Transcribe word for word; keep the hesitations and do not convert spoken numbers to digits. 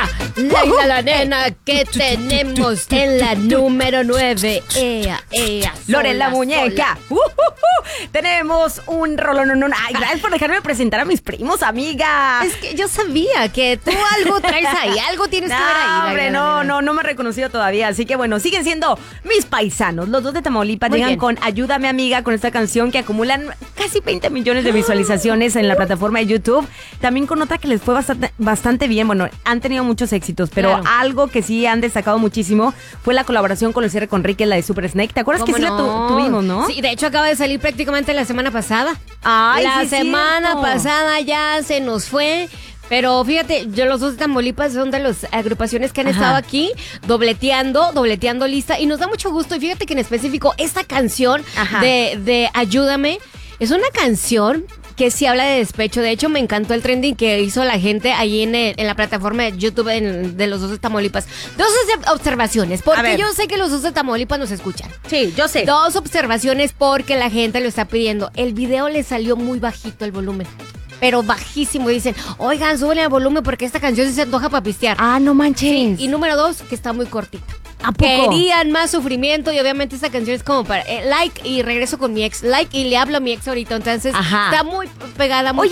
Laila la nena que tenemos en la número nueve. Ea, ea. Lore la muñeca. Uh, uh, uh. Tenemos un rolón. No, no, no. Ay, gracias por dejarme presentar a mis primos, amiga. Es que yo sabía que tú algo traes ahí, algo tienes no, que ver ahí. Hombre, no, no, no me he reconocido todavía. Así que bueno, siguen siendo mis paisanos. Los dos de Tamaulipas Muy llegan bien. con Ayúdame, amiga, con esta canción que acumulan casi veinte millones de visualizaciones en la plataforma de YouTube. También con otra que les fue bastante, bastante bien. Bueno, han tenido muchos éxitos, pero Claro. algo que sí han destacado muchísimo fue la colaboración con Luis R. Conríquez, la de Super Snake. ¿Te acuerdas que ¿Cómo sí la no? tu- tuvimos, no? Sí, de hecho acaba de salir prácticamente la semana pasada. Ay, la sí es semana cierto. pasada ya se nos fue. Pero fíjate, yo los dos de Tamaulipas son de las agrupaciones que han Ajá. estado aquí dobleteando, dobleteando lista. Y nos da mucho gusto. Y fíjate que en específico esta canción Ajá. de, de Ayúdame es una canción que sí habla de despecho. De hecho, me encantó el trending que hizo la gente ahí en, el- en la plataforma de YouTube en- de los dos de Tamaulipas. Dos observaciones, A porque ver. yo sé que los dos de Tamaulipas nos escuchan. Sí, yo sé. Dos observaciones porque la gente lo está pidiendo. El video le salió muy bajito el volumen, pero bajísimo. Dicen, oigan, súbele el volumen porque esta canción sí se antoja para pistear. Ah, no manches. Y número dos, que está muy cortita. ¿A poco? Querían más sufrimiento y obviamente esta canción es como para eh, like y regreso con mi ex, like y le hablo a mi ex ahorita. Entonces Ajá. está muy pegada, muy